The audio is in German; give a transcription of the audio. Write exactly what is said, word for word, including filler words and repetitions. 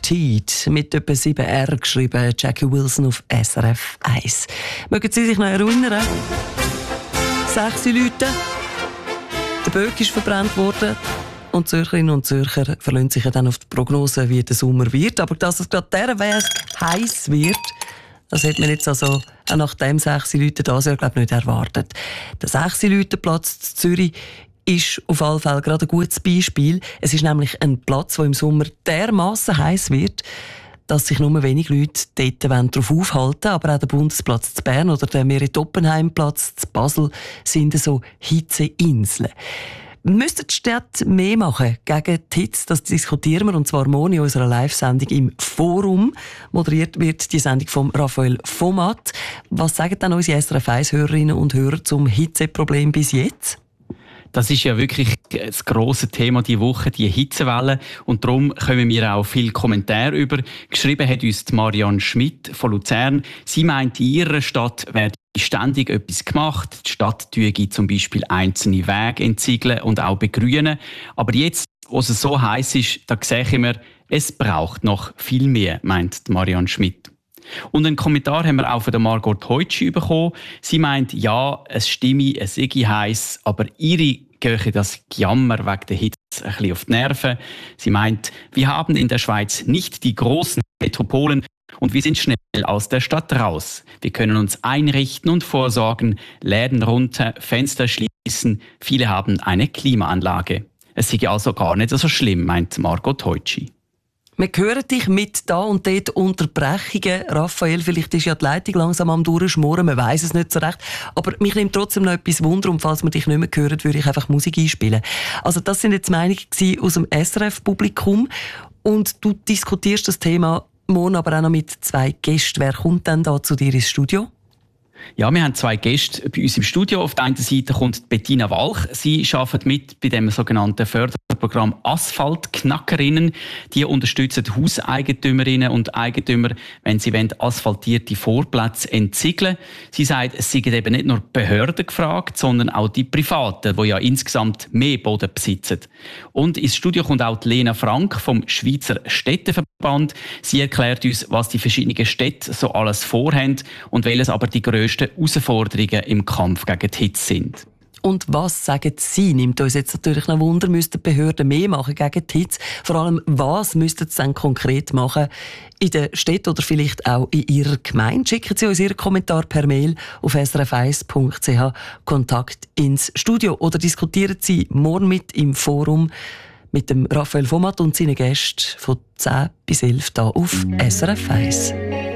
Guaranteed mit etwa sieben R geschrieben, Jackie Wilson auf S R F eins. Mögen Sie sich noch erinnern? Sechs Leute, der Böck ist verbrannt worden und Zürcherinnen und Zürcher verlassen sich ja dann auf die Prognose, wie der Sommer wird. Aber dass es gerade dieser Weg heiß wird, das hat man jetzt also auch nach dem sechs Leute das Jahr glaube ich nicht erwartet. Der sechs Leute Platz in Zürich ist auf alle Fälle gerade ein gutes Beispiel. Es ist nämlich ein Platz, wo im Sommer dermassen heiß wird, dass sich nur wenig Leute dort darauf aufhalten wollen. Aber auch der Bundesplatz zu Bern oder der Merit-Oppenheim-Platz zu Basel sind so Hitzeinseln. Müssten die Städte mehr machen gegen die Hitze? Das diskutieren wir, und zwar morgen in unserer Live-Sendung im Forum. Moderiert wird die Sendung von Raphael Vomat. Was sagen dann unsere S R F eins-Hörerinnen und Hörer zum Hitzeproblem bis jetzt? Das ist ja wirklich das grosse Thema diese Woche, die Hitzewelle. Und darum kommen wir auch viele Kommentare über. Geschrieben hat uns Marianne Schmidt von Luzern. Sie meint, in ihrer Stadt werde ständig etwas gemacht. Die Stadt tue zum Beispiel einzelne Wege entziegeln und auch begrünen. Aber jetzt, wo es so heiß ist, da sehen wir, es braucht noch viel mehr, meint Marianne Schmidt. Und einen Kommentar haben wir auch von der Margot Heutschi bekommen. Sie meint, ja, es stimme, es sei heiß, aber ihre gehe das Gejammer wegen der Hitze ein bisschen auf die Nerven. Sie meint, wir haben in der Schweiz nicht die großen Metropolen und wir sind schnell aus der Stadt raus. Wir können uns einrichten und vorsorgen, Läden runter, Fenster schließen. Viele haben eine Klimaanlage. Es sei also gar nicht so schlimm, meint Margot Heutschi. Wir hören dich mit da und dort Unterbrechungen. Raphael, vielleicht ist ja die Leitung langsam am Durchschmoren, man weiss es nicht so recht. Aber mich nimmt trotzdem noch etwas Wunder, und falls wir dich nicht mehr hören, würde ich einfach Musik einspielen. Also das sind jetzt Meinungen aus dem S R F-Publikum. Und du diskutierst das Thema morgen aber auch noch mit zwei Gästen. Wer kommt denn da zu dir ins Studio? Ja, wir haben zwei Gäste bei uns im Studio. Auf der einen Seite kommt Bettina Walch. Sie arbeitet mit bei dem sogenannten Förderprogramm Asphaltknackerinnen. Die unterstützen Hauseigentümerinnen und Eigentümer, wenn sie asphaltierte Vorplätze entziegeln. Sie sagt, es seien eben nicht nur Behörden gefragt, sondern auch die Privaten, die ja insgesamt mehr Boden besitzen. Und ins Studio kommt auch Lena Frank vom Schweizer Städteverband. Sie erklärt uns, was die verschiedenen Städte so alles vorhaben und welches aber die grössten Herausforderungen im Kampf gegen die Hitze sind. Und was sagen Sie? Nimmt uns jetzt natürlich noch Wunder, müssten die Behörden mehr machen gegen die Hitze? Vor allem, was müssten sie dann konkret machen in der Stadt oder vielleicht auch in Ihrer Gemeinde? Schicken Sie uns Ihren Kommentar per Mail auf s r f eins punkt c h Kontakt ins Studio oder diskutieren Sie morgen mit im Forum mit dem Raphael Vomat und seinen Gästen von zehn bis elf hier auf S R F eins.